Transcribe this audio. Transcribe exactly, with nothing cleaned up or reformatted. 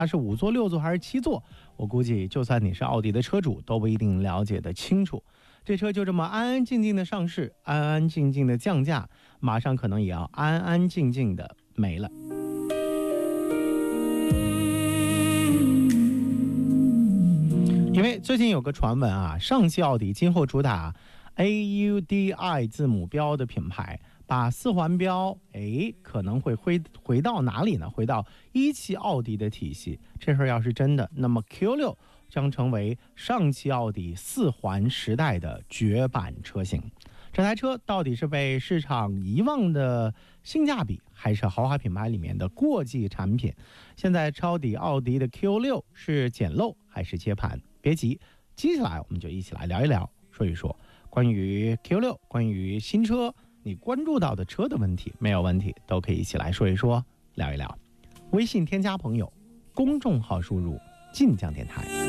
它是五座、六座还是七座？我估计就算你是奥迪的车主，都不一定了解得清楚。这车就这么安安静静的上市，安安静静的降价，马上可能也要安安静静的没了。因为最近有个传闻啊，上汽奥迪今后主打 A U D I 字母标的品牌，把四环标哎可能会回回到哪里呢？回到一汽奥迪的体系。这事儿要是真的，那么 Q 六将成为上汽奥迪四环时代的绝版车型。这台车到底是被市场遗忘的性价比，还是豪华品牌里面的过季产品？现在抄底奥迪的 Q 六是捡漏还是接盘？别急，接下来我们就一起来聊一聊，说一说关于 Q 六，关于新车你关注到的车的问题，没有问题都可以一起来说一说，聊一聊。微信添加朋友，公众号输入晋江电台。